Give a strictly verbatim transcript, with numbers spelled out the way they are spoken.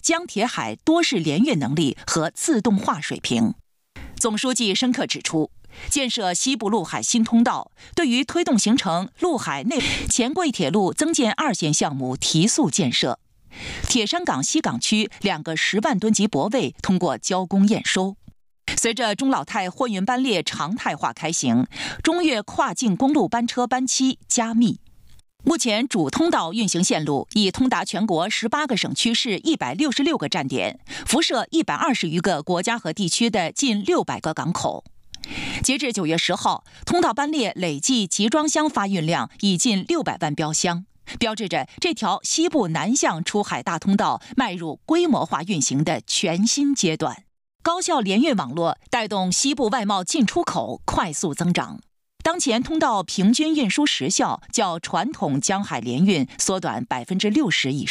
江铁海多式联运能力和自动化水平。总书记深刻指出，建设西部陆海新通道，对于推动形成陆海内黔桂铁路增建二线项目提速建设。铁山港西港区两个十万吨级泊位通过交工验收。随着中老泰货运班列常态化开行，中越跨境公路班车班期加密。目前主通道运行线路已通达全国十八个省区市一百六十六个站点，辐射一百二十余个国家和地区的近六百个港口。截至九月十号，通道班列累计集装箱发运量已近六百万标箱，标志着这条西部南向出海大通道迈入规模化运行的全新阶段。高效联运网络带动西部外贸进出口快速增长。当前通道平均运输时效较传统江海联运缩短百分之六十以上。